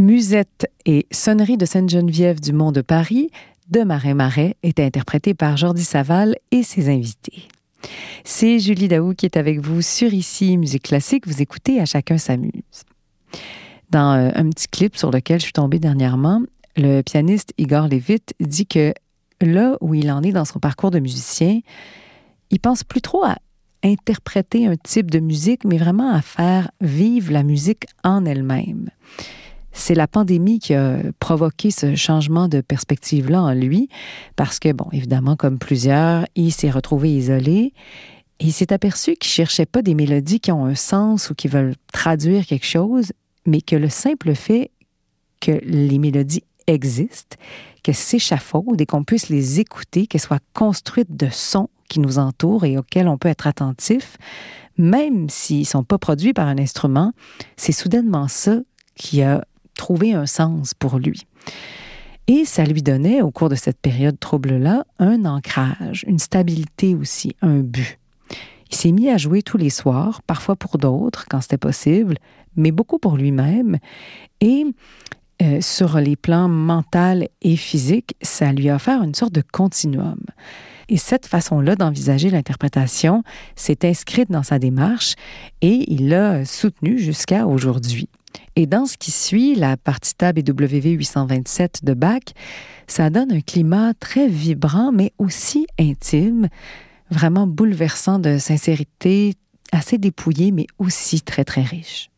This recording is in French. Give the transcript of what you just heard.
Musette et Sonnerie de Sainte-Geneviève-du-Mont de Paris de Marais était interprété par Jordi Saval et ses invités. C'est Julie Daou qui est avec vous sur Ici Musique Classique. Vous écoutez À chacun s'amuse. Dans un petit clip sur lequel je suis tombée dernièrement, le pianiste Igor Levit dit que là où il en est dans son parcours de musicien, il pense plus trop à interpréter un type de musique, mais vraiment à faire vivre la musique en elle-même. C'est la pandémie qui a provoqué ce changement de perspective-là en lui, parce que, bon, évidemment, comme plusieurs, il s'est retrouvé isolé et il s'est aperçu qu'il ne cherchait pas des mélodies qui ont un sens ou qui veulent traduire quelque chose, mais que le simple fait que les mélodies existent, qu'elles s'échafaudent et qu'on puisse les écouter, qu'elles soient construites de sons qui nous entourent et auxquels on peut être attentif, même s'ils ne sont pas produits par un instrument, c'est soudainement ça qui a trouvé un sens pour lui. Et ça lui donnait, au cours de cette période trouble-là, un ancrage, une stabilité aussi, un but. Il s'est mis à jouer tous les soirs, parfois pour d'autres, quand c'était possible, mais beaucoup pour lui-même. Et sur les plans mental et physique, ça lui a offert une sorte de continuum. Et cette façon-là d'envisager l'interprétation s'est inscrite dans sa démarche et il l'a soutenue jusqu'à aujourd'hui. Et dans ce qui suit, la partita BWV 827 de Bach, ça donne un climat très vibrant, mais aussi intime, vraiment bouleversant de sincérité, assez dépouillé, mais aussi très, très riche.